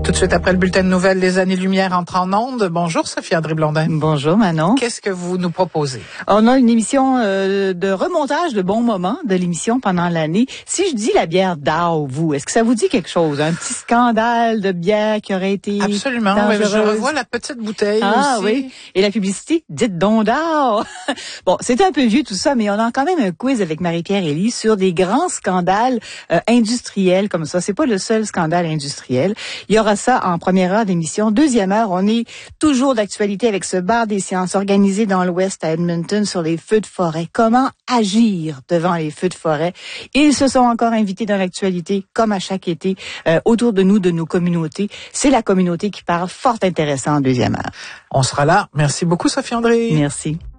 Tout de suite après le bulletin de nouvelles, les années-lumière entrent en ondes. Bonjour Sophie André Blondin. Bonjour Manon. Qu'est-ce que vous nous proposez? On a une émission de remontage de bons moments de l'émission pendant l'année. Si je dis la bière Dow, vous, est-ce que ça vous dit quelque chose? Un petit scandale de bière qui aurait été Absolument. dangereuse? Je revois la petite bouteille aussi. Oui. Et la publicité, dites donc Dow. Bon, c'était un peu vieux tout ça, mais on a quand même un quiz avec Marie-Pierre Elie sur des grands scandales industriels comme ça. C'est pas le seul scandale industriel. Il y aura ça en première heure d'émission. Deuxième heure, on est toujours d'actualité avec ce bar des sciences organisé dans l'Ouest à Edmonton sur les feux de forêt. Comment agir devant les feux de forêt? Ils se sont encore invités dans l'actualité, comme à chaque été, autour de nous, de nos communautés. C'est la communauté qui parle, fort intéressant en deuxième heure. On sera là. Merci beaucoup Sophie André. Merci.